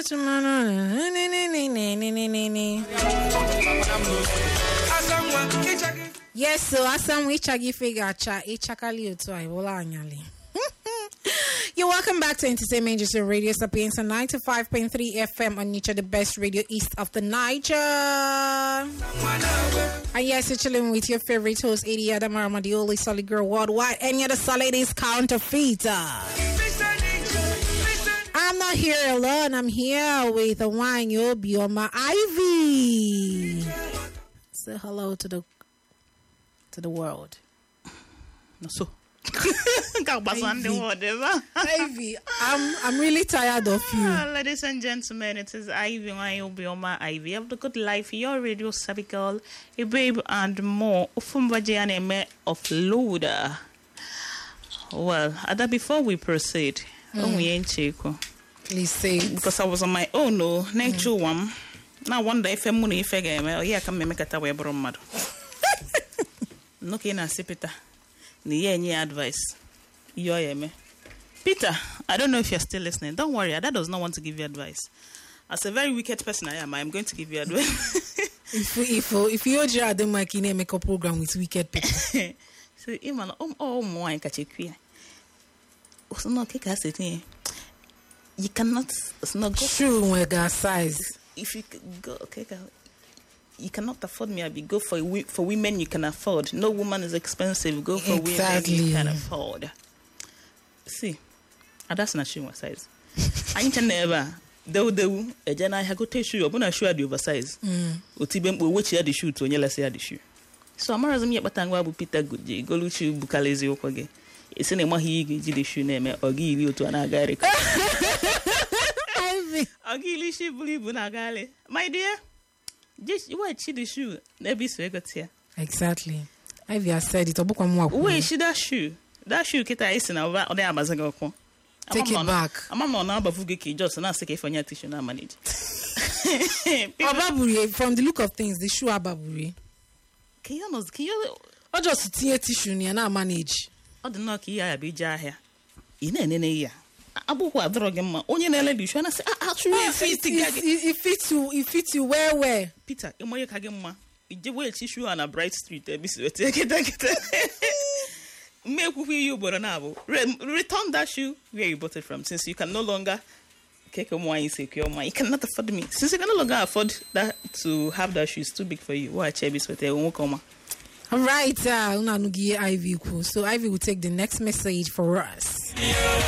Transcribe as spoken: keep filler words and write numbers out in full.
Yes, so asam we chagi figure cha ichakali otu ai bola anyali. You're welcome back to Entertainment Industry Radio Sapiens on ninety-five point three F M on Niger, the best radio east of the Niger. And yes, you're chilling with your favorite host, Adi Adamarama, the only solid girl worldwide. Any other solid is counterfeiter. I'm not here alone. I'm here with the wine, your Bioma Ivy. Say hello to the to the world. No so. Ivy, I'm I'm really tired of you. Ah, ladies and gentlemen, it is Ivy, my Obioma Ivy of the good life, your radio savvy girl, a babe and more. Ufumbajianeme of Loader. Well, Ada, before we proceed, mm. oh, we ain't cheko. Please say it. Because I was on my own, no, nature mm. one. Now one day if I'm money if I get me, oh yeah, come make a tawe bromad. No kina sipita. Ni any advice. You hear me? Peter, I don't know if you're still listening. Don't worry, Ada does not want to give you advice. As a very wicked person I am, I am going to give you advice. if if if you are the makine make a program with wicked people. So Iman, um oh mo an kachekua. So no keka say you cannot it's not go true with that size. If you go okay, you cannot afford me. I be go for for women you can afford. No woman is expensive. Go for exactly. women you can afford. See, and that's not shoe my size. I can never. Do do. A jana I go take shoe. Open a shoe at the oversize. Utibem we which the shoe to onye let's say the shoe. So amarazum yet batangwa bu Peter good. Go luchu bukalezi okwage. It's in a mahi the shoe name or give you to an agari. I'll give you she believe in agale. My dear. Just you watch the shoe. Never so got here. Exactly. Ivy has said it. Where she that shoe? That shoe kita is in over on the Amazon. Take it back. I'm on number for Giki just and say for your tissue now manage. Ababuri, from the look of things, the shoe ababuri. Can you know? Can you? Or just tear tissue near now manage. I don't know. Kia be jar here. In any year. Abu who are drugging my only lady. She say, actually, it fits you. It fits you where where Peter. You moye kagema. You wear tissue on a bright street. Take it, take it. Make you boranabo. Return that shoe where you bought it from. Since you can no longer take a wine, secure money. You cannot afford me. Since you can no longer afford that to have that shoe, it's too big for you. Why chebis with a won't come. All right, uh, Ivy. So Ivy will take the next message for us.